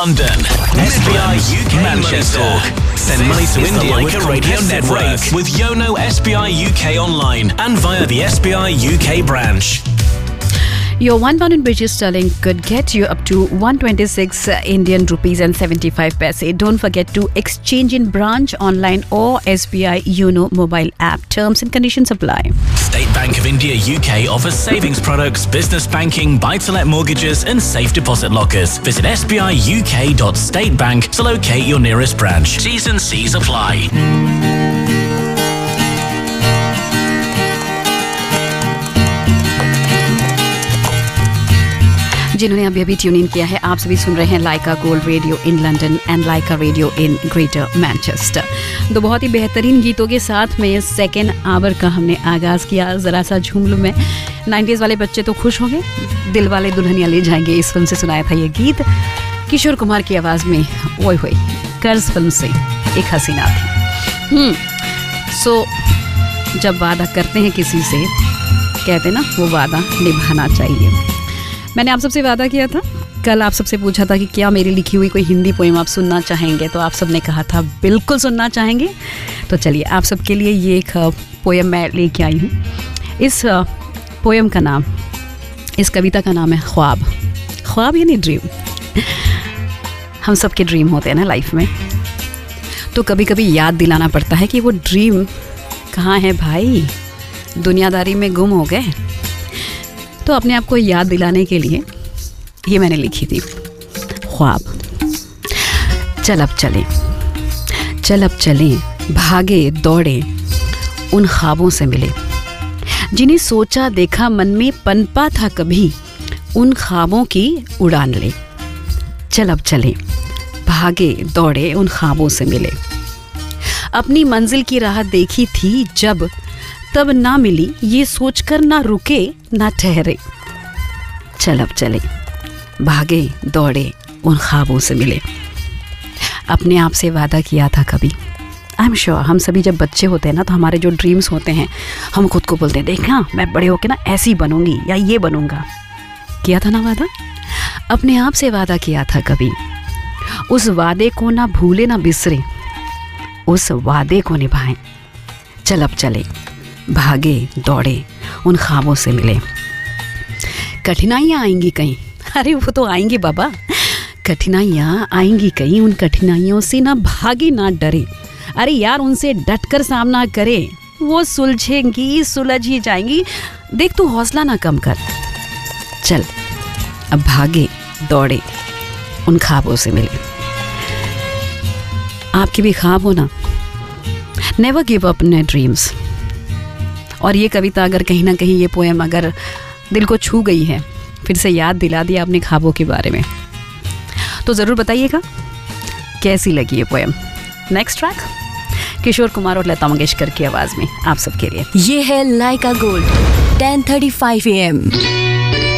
London. SBI UK Manchester. Send money to India with a radio network with Yono SBI UK Online and via the SBI UK branch. Your £1 in British sterling could get you up to 126 Indian rupees and 75 paise. Don't forget to exchange in branch, online or SBI Yono mobile app. Terms and conditions apply. State Bank of India UK offers savings products, business banking, buy-to-let mortgages and safe deposit lockers. Visit sbiuk.statebank to locate your nearest branch. T's and C's apply. जिन्होंने अभी अभी tune in किया है, आप सभी सुन रहे हैं लाइका gold radio in London and Lyca radio in greater Manchester. दो बहुत ही बेहतरीन गीतों के साथ में सेकेंड आवर का हमने आगाज़ किया। ज़रा सा झूम लूँ मैं। 90s वाले बच्चे तो खुश होंगे। दिल वाले दुल्हनिया ले जाएंगे, इस फिल्म से सुनाया था ये गीत किशोर कुमार की आवाज़ में। ओए होए, कर्ज फिल्म से एक हसीना थी। जब वादा करते हैं किसी से, कहते ना वो वादा निभाना चाहिए। मैंने आप सबसे वादा किया था, कल आप सबसे पूछा था कि क्या मेरी लिखी हुई कोई हिंदी पोएम आप सुनना चाहेंगे, तो आप सब ने कहा था बिल्कुल सुनना चाहेंगे। तो चलिए आप सबके लिए ये एक पोएम मैं लेके आई हूँ। इस पोएम का नाम, इस कविता का नाम है ख्वाब। ख्वाब यानी ड्रीम। हम सब के ड्रीम होते हैं ना लाइफ में, तो कभी कभी याद दिलाना पड़ता है कि वो ड्रीम कहाँ है भाई, दुनियादारी में गुम हो गए। तो अपने आप को याद दिलाने के लिए ये मैंने लिखी थी ख्वाब। चल अब चलें, भागे दौड़े उन ख्वाबों से मिले, जिन्हें सोचा देखा मन में पनपा था कभी, उन ख्वाबों की उड़ान ले। चल अब चलें, भागे दौड़े उन ख्वाबों से मिले, अपनी मंजिल की राह देखी थी जब, तब ना मिली ये सोचकर ना रुके ना ठहरे। चल अब चले, भागे दौड़े उन ख्वाबों से मिले। अपने आप से वादा किया था कभी। आई एम श्योर हम सभी जब बच्चे होते हैं ना, तो हमारे जो ड्रीम्स होते हैं, हम खुद को बोलते हैं देखना मैं बड़े होके ना ऐसी बनूंगी या ये बनूंगा। किया था ना वादा, अपने आप से वादा किया था कभी। उस वादे को ना भूले ना बिसरे, उस वादे को निभाएं। चल अब चले, भागे दौड़े उन ख्वाबों से मिले। कठिनाइयाँ आएंगी कहीं, अरे वो तो आएंगी बाबा, कठिनाइयाँ आएंगी कहीं, उन कठिनाइयों से ना भागे ना डरे। अरे यार उनसे डटकर सामना करे, वो सुलझेंगी सुलझ ही जाएंगी। देख तू हौसला ना कम कर। चल अब भागे दौड़े उन ख्वाबों से मिले। आपके भी ख्वाब हो ना, नेवर गिव अप अपने ड्रीम्स। और ये कविता अगर कहीं ना कहीं, ये पोएम अगर दिल को छू गई है, फिर से याद दिला दिया अपने ख्वाबों के बारे में, तो ज़रूर बताइएगा कैसी लगी ये poem. Next track Kishore Kumar और लता मंगेशकर की आवाज़ में आप सबके लिए। ये है लाइका गोल्ड 10:35 AM।